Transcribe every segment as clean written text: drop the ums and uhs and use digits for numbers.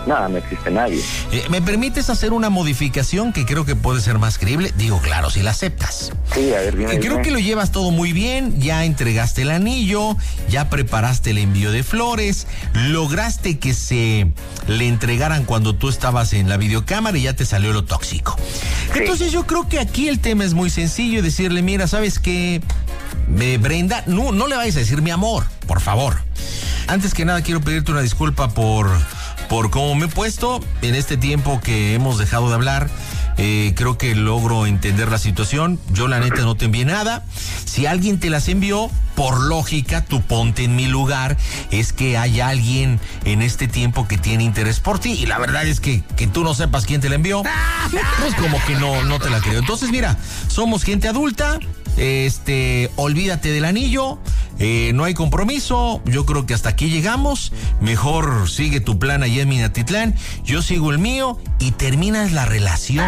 Nada, no existe nadie. ¿Me permites hacer una modificación que creo que puede ser más creíble? Digo, claro, si la aceptas. Sí, a ver, dime. Creo que lo llevas todo muy bien, ya entregaste el anillo, ya preparaste el envío de flores, lograste que se le entregaran cuando tú estabas en la videocámara y ya te salió lo tóxico. Sí. Entonces yo creo que aquí el tema es muy sencillo, decirle, mira, ¿sabes qué? Brenda, no le vayas a decir mi amor, por favor. Antes que nada quiero pedirte una disculpa por cómo me he puesto en este tiempo que hemos dejado de hablar. Creo que logro entender la situación. Yo la neta no te envié nada. Si alguien te las envió, por lógica, tú ponte en mi lugar. Es que hay alguien en este tiempo que tiene interés por ti. Y la verdad es que tú no sepas quién te la envió, pues como que no te la creo. Entonces mira, somos gente adulta. Olvídate del anillo. No hay compromiso. Yo creo que hasta aquí llegamos. Mejor sigue tu plan allá en Minatitlán. Yo sigo el mío y terminas la relación.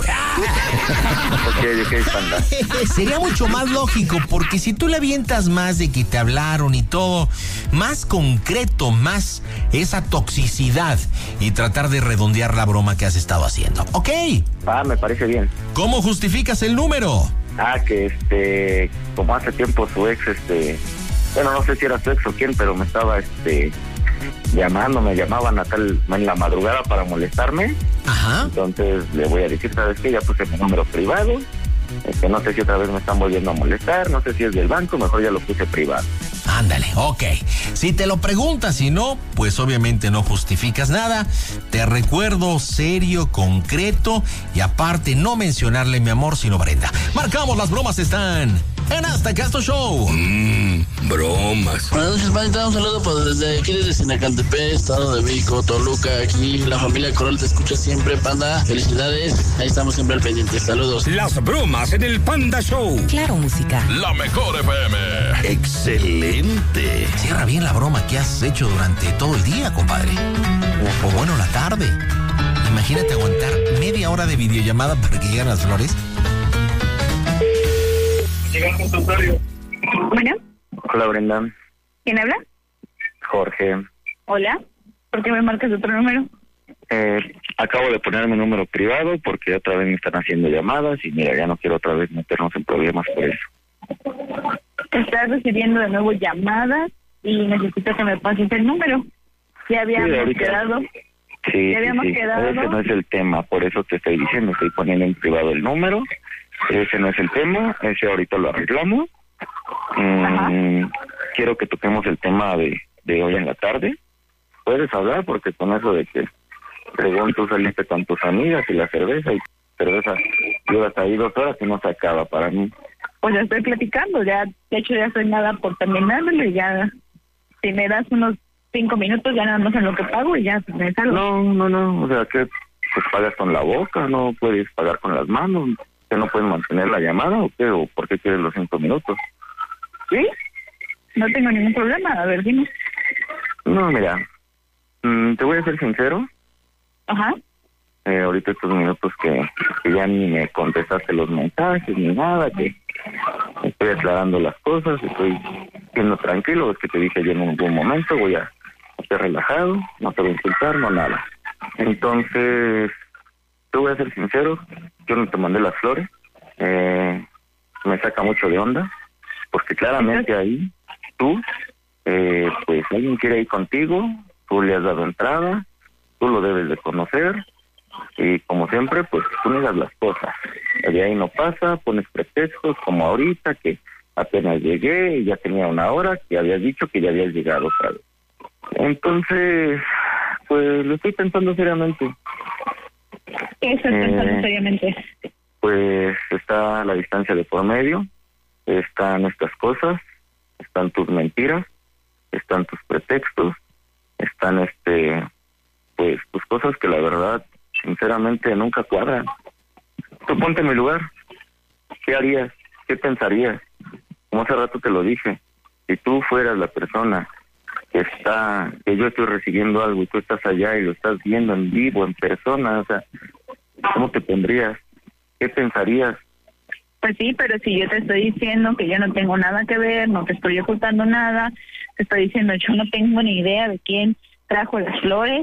Okay, panda. Sería mucho más lógico, porque si tú le avientas más de que te hablaron y todo, más concreto, más esa toxicidad y tratar de redondear la broma que has estado haciendo. ¿Ok? Me parece bien. ¿Cómo justificas el número? Que como hace tiempo su ex, bueno, no sé si era su ex o quién, pero me estaba me llamaban en la madrugada para molestarme. Ajá. Entonces le voy a decir, ¿sabes qué? Ya puse mi número privado. No sé si otra vez me están volviendo a molestar, no sé si es del banco, mejor ya lo puse privado. Ándale, ok. Si te lo preguntas, si no, pues obviamente no justificas nada. Te recuerdo serio, concreto y aparte no mencionarle mi amor, sino Brenda. Marcamos, las bromas están en Hasta Casto Show. Bromas. Buenas noches, manita. Un saludo desde aquí, desde Sinacantepec, Estado de México, Toluca. Aquí la familia Coral te escucha siempre, panda. Felicidades. Ahí estamos siempre al pendiente. Saludos. Las bromas en el Panda Show. Claro, música. La mejor FM. Excelente. Cierra bien la broma que has hecho durante todo el día, compadre. O bueno, la tarde. Imagínate aguantar media hora de videollamada para que lleguen las flores. Bueno. Hola, Brenda. ¿Quién habla? Jorge. Hola. ¿Por qué me marcas otro número? Acabo de poner mi número privado porque otra vez me están haciendo llamadas y mira, ya no quiero otra vez meternos en problemas por eso. Estás recibiendo de nuevo llamadas y necesito que me pases el número. Ya habíamos quedado. Sí, ya habíamos quedado. Ese no es el tema, por eso te estoy diciendo, estoy poniendo en privado el número. Ese no es el tema, ese ahorita lo arreglamos. Quiero que toquemos el tema de hoy en la tarde. Puedes hablar porque con eso de que según tú saliste con tus amigas y la cerveza llevas ahí 2 horas y no se acaba para mí. Pues ya estoy platicando, ya de hecho ya estoy nada por terminarlo y ya si me das unos 5 minutos ya nada más en lo que pago y ya me salgo. No, o sea que pues pagas con la boca, no puedes pagar con las manos, que no puedes mantener la llamada o qué, o por qué quieres los 5 minutos. ¿Sí? No tengo ningún problema, a ver, dime. No, mira, te voy a ser sincero. Ajá. Ahorita estos minutos que ya ni me contestaste los mensajes ni nada, que estoy aclarando las cosas, estoy siendo tranquilo, es que te dije yo en algún momento voy a estar relajado, no te voy a insultar, no nada. Entonces, te voy a ser sincero, yo no te mandé las flores, me saca mucho de onda, porque claramente ahí tú, pues alguien quiere ir contigo, tú le has dado entrada, tú lo debes de conocer, y como siempre, pues tú niegas las cosas. De ahí no pasa, pones pretextos, como ahorita, que apenas llegué y ya tenía 1 hora, que habías dicho que ya habías llegado otra vez. Entonces, pues lo estoy pensando seriamente. ¿Qué estás pensando seriamente? Pues está la distancia de por medio, están estas cosas, están tus mentiras, están tus pretextos, están pues tus cosas que la verdad sinceramente nunca cuadran. Tú ponte en mi lugar, ¿qué harías? ¿Qué pensarías? Como hace rato te lo dije, si tú fueras la persona que yo estoy recibiendo algo y tú estás allá y lo estás viendo en vivo, en persona, o sea, ¿cómo te pondrías? ¿Qué pensarías? Pues sí, pero si yo te estoy diciendo que yo no tengo nada que ver, no te estoy ocultando nada, te estoy diciendo yo no tengo ni idea de quién trajo las flores,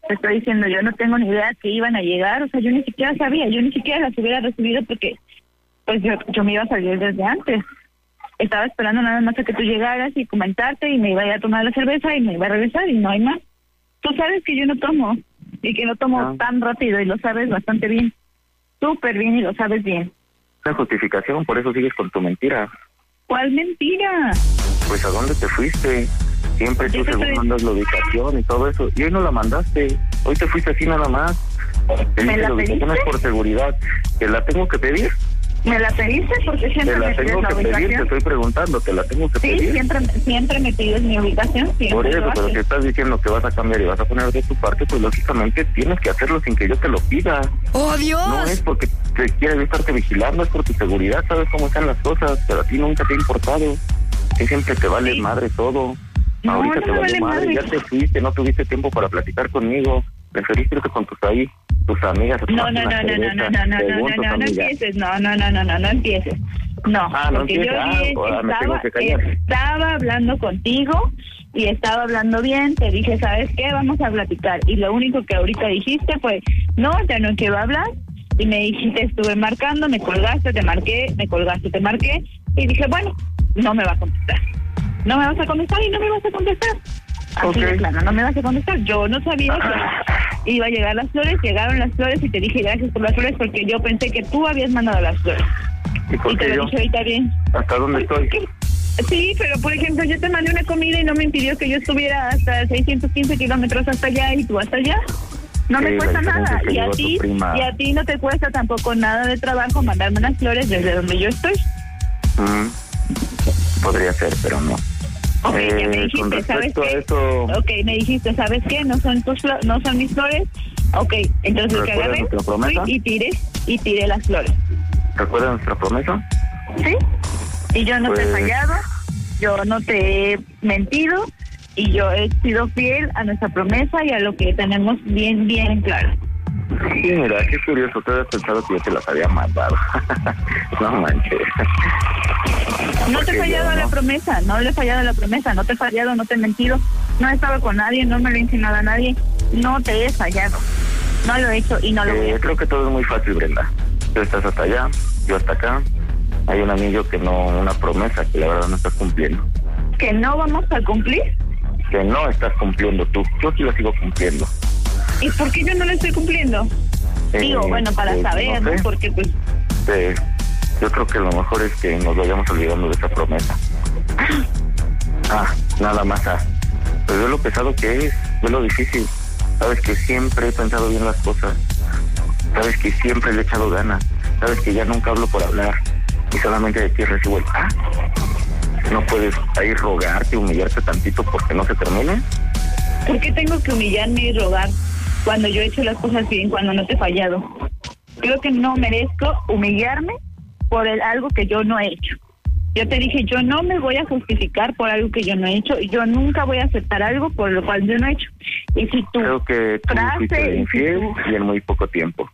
te estoy diciendo, yo no tengo ni idea que iban a llegar, o sea, yo ni siquiera sabía, yo ni siquiera las hubiera recibido porque pues yo me iba a salir desde antes. Estaba esperando nada más a que tú llegaras y comentarte y me iba a ir a tomar la cerveza y me iba a regresar y no hay más. Tú sabes que yo no tomo y que no tomo tan rápido y lo sabes bastante bien. Súper bien y lo sabes bien. La justificación, por eso sigues con tu mentira. ¿Cuál mentira? Pues ¿a dónde te fuiste? Siempre tú según mandas la ubicación y todo eso. Y hoy no la mandaste. Hoy te fuiste así nada más. Te ¿Me dije la la ubicación pediste? es por seguridad. ¿Te la tengo que pedir? ¿Me la pediste? Porque siempre Te la me pides tengo la que pedir, te ubicación. estoy preguntando, te la tengo que Sí, pedir. siempre me pides mi ubicación. Siempre Por eso, lo pero haces. si estás diciendo que vas a cambiar y vas a poner de tu parte, pues lógicamente tienes que hacerlo sin que yo te lo pida. ¡Oh, Dios! No es porque te quiera estarte vigilando, es por tu seguridad, sabes cómo están las cosas, pero a ti nunca te ha importado. Que siempre te vale madre todo. No, Ahorita no te me vale vale madre, madre. ya te fuiste, no tuviste tiempo para platicar conmigo. Preferiste irte con tus amigas. A No tomarte una cerveza, según tus no amigas. empieces, no empieces. No, no porque yo empieces. Me tengo que callar. estaba hablando contigo y estaba hablando bien, te dije, ¿sabes qué? Vamos a platicar. Y lo único que ahorita dijiste fue, no, ya no quiero hablar. Y me dijiste, estuve marcando, me colgaste, te marqué, me colgaste, te marqué. Y dije, bueno, no me va a contestar. No me vas a contestar y no me vas a contestar. Así de plano, no me vas a contestar. Yo no sabía que iba a llegar las flores, llegaron las flores y te dije gracias por las flores porque yo pensé que tú habías mandado las flores. ¿Y por Y te qué lo yo? dije ahorita bien. ¿Hasta dónde estoy? Sí, pero por ejemplo, yo te mandé una comida y no me impidió que yo estuviera hasta 615 kilómetros hasta allá y tú hasta allá. No me Sí, cuesta la diferencia nada. es que Y llegó tu prima. a ti no te cuesta tampoco nada de trabajo mandarme unas flores desde donde yo estoy. Podría ser, pero no. Ok, ya me Con dijiste, ¿sabes respecto a qué? eso, Ok, me dijiste, ¿sabes qué? No son no son mis flores. Ok, entonces que ¿recuerdas agarré nuestra promesa? fui y tiré las flores. ¿recuerdas nuestra promesa? ¿Sí? Y yo no te he Pues- fallado, yo no te he mentido y yo he sido fiel a nuestra promesa y a lo que tenemos bien claro. Sí, mira, qué curioso, te habías pensado que yo te las había mandado. No manches. No te Porque he fallado yo, a la ¿no? promesa, no le he fallado a la promesa, no te he fallado, no te he mentido, no he estado con nadie, no me lo he insinuado a nadie, no te he fallado, no lo he hecho y no lo voy a hacer. Creo que todo es muy fácil, Brenda. Tú estás hasta allá, yo hasta acá. Hay un anillo que no, una promesa que la verdad no estás cumpliendo. ¿Que no vamos a cumplir? Que no estás cumpliendo tú. Yo sí la sigo cumpliendo. ¿Y por qué yo no lo estoy cumpliendo? Digo, bueno, para pues, saber, no ¿no? sé. Porque pues... Yo creo que lo mejor es que nos vayamos olvidando de esa promesa. Nada más. Pues ve lo pesado que es, ve lo difícil. Sabes que siempre he pensado bien las cosas. Sabes que siempre le he echado ganas. Sabes que ya nunca hablo por hablar. Y solamente de ti recibo el ¿No puedes ahí rogarte, humillarte tantito porque no se termine? ¿Por qué tengo que humillarme y rogar cuando yo he hecho las cosas bien, cuando no te he fallado? Creo que no merezco humillarme por algo que yo no he hecho. Yo te dije, yo no me voy a justificar por algo que yo no he hecho y yo nunca voy a aceptar algo por lo cual yo no he hecho. Y si tú Creo que tú fuiste infiel y en muy poco tiempo.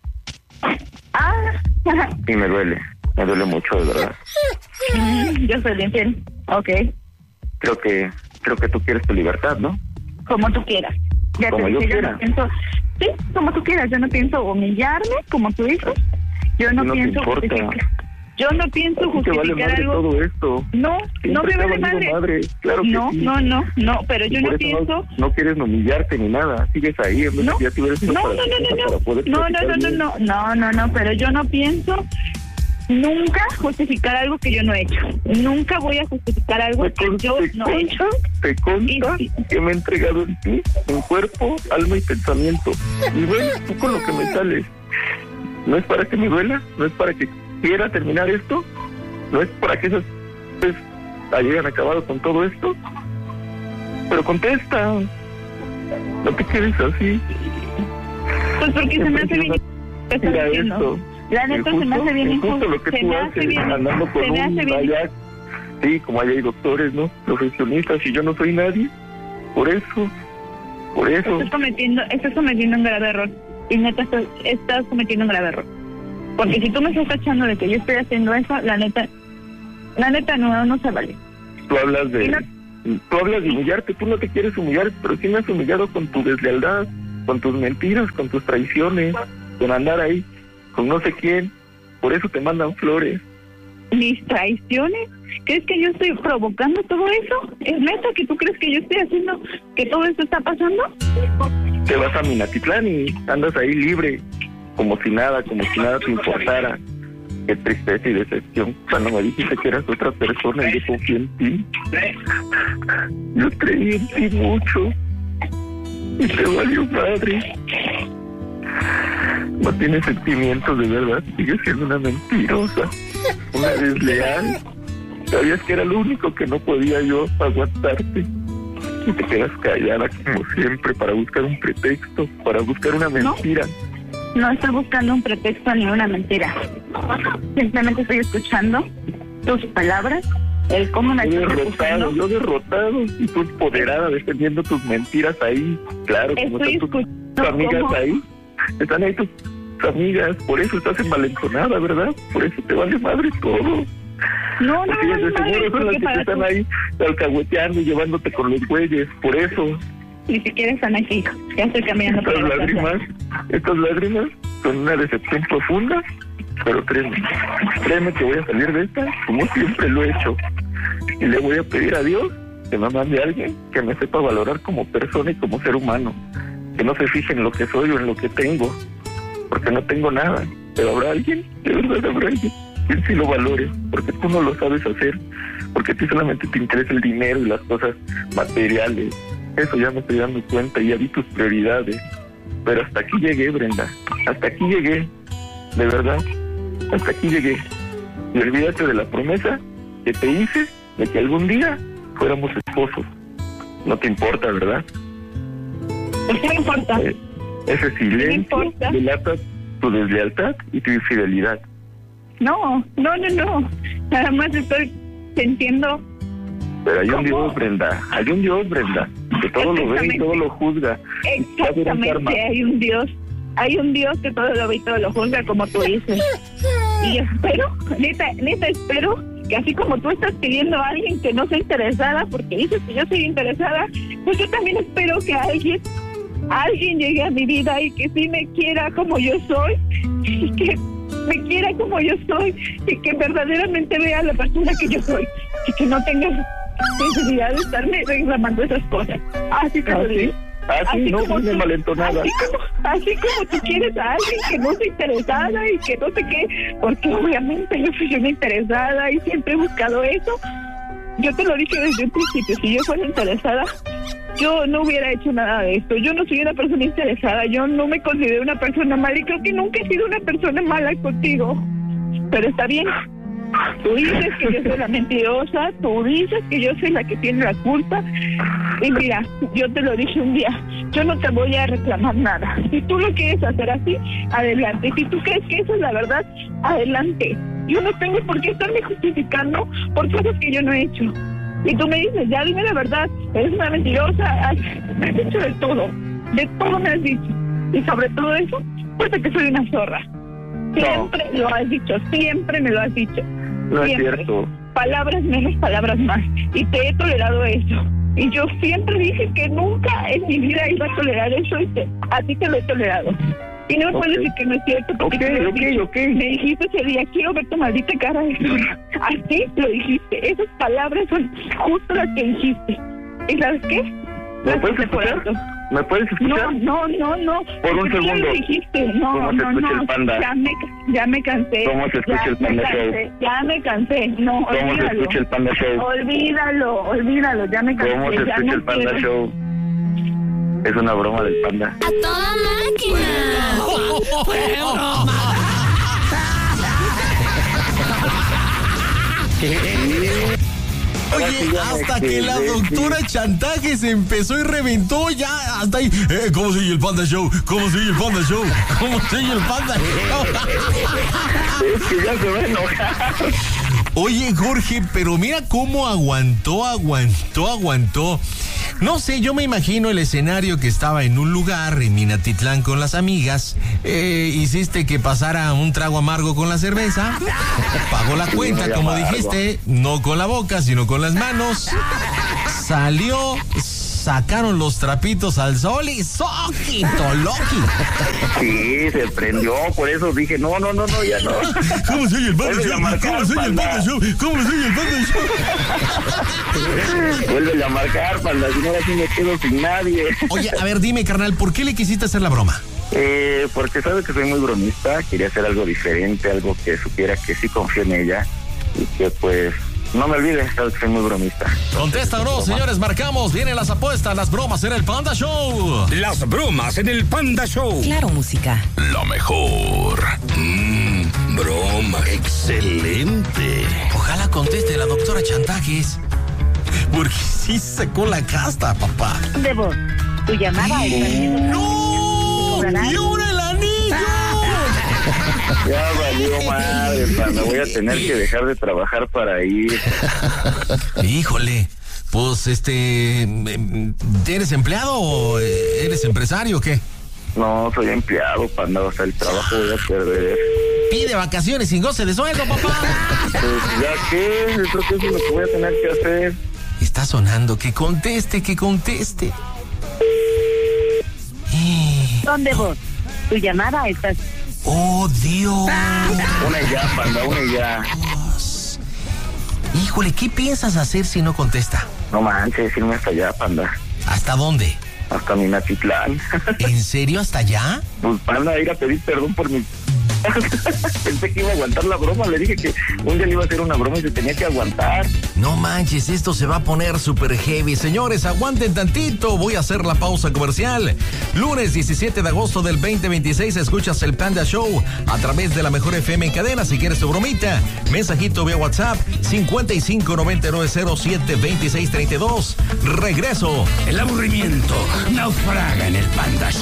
Y me duele mucho, de verdad. Yo soy la infiel, ok. Creo que tú quieres tu libertad, ¿no? Como tú quieras. Ya Como te yo dije, yo quiera. no pienso, sí, como tú quieras, yo no pienso humillarme, como tú dices. Yo no te pienso importa. justificar. Yo no pienso A ti te vale justificar madre algo. todo esto. No, Siempre no me te ha vale valido madre. Claro que No, sí. no, pero Y yo por no eso pienso. No quieres humillarte ni nada. Sigues ahí en vez de No, que ya te hubieras ido no, para tu casa para poder platicar bien. no, pero yo no pienso nunca justificar algo que yo no he hecho. Nunca voy a justificar algo que yo no he hecho. Te consta Y- que me he entregado en ti, en cuerpo, alma y pensamiento. Y bueno, tú con lo que me sales. No es para que me duela, no es para que quiera terminar esto, no es para que esas pues, hayan acabado con todo esto. Pero contesta. No te quedes así. Pues porque se me hace bien. ¿Qué estás Mira diciendo? esto. La neta se me hace bien injusto lo que se tú me hace haces, bien, andando con se me hace bien. allá. Sí, como allá hay doctores, ¿no? Profesionistas, y yo no soy nadie. Por eso. Estás cometiendo un grave error. Y neta, estás cometiendo un grave error. Porque si tú me estás tachando de que yo estoy haciendo eso, la neta no se vale. Tú hablas Y de humillarte, tú no te quieres humillar, pero sí me has humillado con tu deslealdad, con tus mentiras, con tus traiciones, con andar ahí con no sé quién. Por eso te mandan flores. ¿Mis traiciones? ¿Crees que yo estoy provocando todo eso? ¿Es neta que tú crees que yo estoy haciendo que todo esto está pasando? Te vas a Minatitlán y andas ahí libre, como si nada te importara. Qué tristeza y decepción. Cuando me dijiste que eras otra persona y yo confié en ti. Yo creí en ti mucho. Y te valió madre. No tienes sentimientos de verdad. Sigues siendo una mentirosa. Una desleal. Sabías que era lo único que no podía yo aguantarte. Y te quedas callada como siempre para buscar un pretexto, para buscar una mentira. No estoy buscando un pretexto ni una mentira. Simplemente estoy escuchando tus palabras, el cómo me estás acusando. Yo derrotado y tú empoderada defendiendo tus mentiras ahí. Claro, como están tus amigas ahí. Están ahí tus amigas, por eso estás envalentonada, ¿verdad? Por eso te vale madre todo. No, porque de seguro son las que te están ahí alcahueteando y llevándote con los güeyes, por eso. Ni siquiera están aquí, ya estoy caminando por la Estas lágrimas son una decepción profunda, pero créeme que voy a salir de esta como siempre lo he hecho. Y le voy a pedir a Dios que me mande a alguien que me sepa valorar como persona y como ser humano. Que no se fije en lo que soy o en lo que tengo, porque no tengo nada. Pero habrá alguien, de verdad habrá alguien, quien sí lo valore, porque tú no lo sabes hacer, porque a ti solamente te interesa el dinero y las cosas materiales. Eso ya me estoy dando cuenta y ya vi tus prioridades. Pero hasta aquí llegué, Brenda. Hasta aquí llegué. De verdad. Hasta aquí llegué. Y olvídate de la promesa que te hice de que algún día fuéramos esposos. No te importa, ¿verdad? ¿Qué me importa? Ese silencio delata tu deslealtad y tu infidelidad. No. Nada más estoy sintiendo... Pero hay un Dios, Brenda. Hay un Dios, Brenda. Que todo lo ve y todo lo juzga. Exactamente, hay un Dios. Hay un Dios que todo lo ve y todo lo juzga, como tú dices. Y espero, neta espero que así como tú estás pidiendo a alguien que no sea interesada, porque dices que yo soy interesada, pues yo también espero que alguien llegue a mi vida y que sí me quiera como yo soy, y que me quiera como yo soy, y que verdaderamente vea la persona que yo soy, y que no tenga necesidad de estarme reclamando esas cosas. Así te lo digo. Así no, como tú, malentonada. Así como tú quieres a alguien que no sea interesada y que no sé qué, porque obviamente yo soy una interesada y siempre he buscado eso. Yo te lo dije desde un principio, si yo fuera interesada, yo no hubiera hecho nada de esto. Yo no soy una persona interesada, yo no me considero una persona mala y creo que nunca he sido una persona mala contigo. Pero está bien. Tú dices que yo soy la mentirosa, tú dices que yo soy la que tiene la culpa. Y mira, yo te lo dije un día, yo no te voy a reclamar nada. Si tú lo quieres hacer así, adelante. Si tú crees que eso es la verdad, adelante. Yo no tengo por qué estarme justificando por cosas que yo no he hecho. Y tú me dices, ya dime la verdad, eres una mentirosa. Ay, me has dicho de todo me has dicho. Y sobre todo eso, pues de que soy una zorra. Siempre lo has dicho, siempre me lo has dicho. No siempre. Es cierto. Palabras menos, palabras más. Y te he tolerado eso. Y yo siempre dije que nunca en mi vida iba a tolerar eso y a ti te lo he tolerado. Y no me puedes decir que no es cierto. Porque me dijiste ese día, quiero ver tu maldita cara de zorra. Así lo dijiste. Esas palabras son justo las que dijiste. ¿Y sabes qué? ¿Me puedes escuchar? ¿Me puedes escuchar? No. Por un segundo. Lo dijiste. ¿Cómo se escucha el panda? Ya me cansé. ¿Cómo se escucha el Panda Show? Ya me cansé. No, ¿Cómo olvídalo. se escucha el Panda Show? Olvídalo, ya me cansé. ¿Cómo se escucha el Panda Show? Es una broma del panda. ¡A toda máquina! ¡Fue broma! Oye, hasta que la doctora Chantaje se empezó y reventó ya hasta ahí. ¿Cómo sigue el Panda Show? ¿Cómo sigue el Panda Show? ¿Cómo sigue el Panda Show? Es que ya se va a enojar. Oye, Jorge, pero mira cómo aguantó. No sé, yo me imagino el escenario que estaba en un lugar en Minatitlán con las amigas. Hiciste que pasara un trago amargo con la cerveza. Pagó la cuenta, como dijiste, no con la boca, sino con las manos. Salió, sacaron los trapitos al sol y ¡soquito, Loki! Sí, se prendió, por eso dije, no, ya no. ¿Cómo soy el Panda Vuelve a Show? marcar, ¿Cómo soy el Panda Show? ¿Cómo soy el Panda Show? Vuelve a marcar, Panda, si no ahora sí me quedo sin nadie. Oye, a ver, dime, carnal, ¿por qué le quisiste hacer la broma? Porque sabes que soy muy bromista, quería hacer algo diferente, algo que supiera que sí confío en ella y que pues no me olvides, sabes que soy muy bromista. Contesta o no, señores, marcamos, vienen las apuestas, las bromas en el Panda Show. Las bromas en el Panda Show. Claro, música. Lo mejor. Broma. Excelente. Ojalá conteste la doctora Chantajes, porque sí sacó la casta, papá. De voz. Tu llamada está siendo... ¡No! ¡Y ahora el anillo! Ya valió madre, Panda, voy a tener que dejar de trabajar para ir. Híjole, pues ¿eres empleado o eres empresario o qué? No, soy empleado, Panda, o sea, el trabajo voy a perder. Pide vacaciones sin goce de sueldo, papá. Pues ya que, yo creo que eso es lo que voy a tener que hacer. Está sonando, que conteste. ¿Dónde vos? Tu llamada está... ¡Oh, Dios! Una ya, Panda, una ya. Híjole, ¿qué piensas hacer si no contesta? No manches, irme hasta allá, Panda. ¿Hasta dónde? Hasta Minatitlán. ¿En serio hasta allá? Pues, Panda, ir a pedir perdón por mi... Pensé que iba a aguantar la broma, le dije que un día le iba a hacer una broma y se tenía que aguantar. No manches, esto se va a poner súper heavy. Señores, aguanten tantito, voy a hacer la pausa comercial. Lunes 17 de agosto del 2026 escuchas el Panda Show a través de la Mejor FM en cadena. Si quieres tu bromita, mensajito vía WhatsApp 5599072632. Regreso. El aburrimiento naufraga en el Panda Show.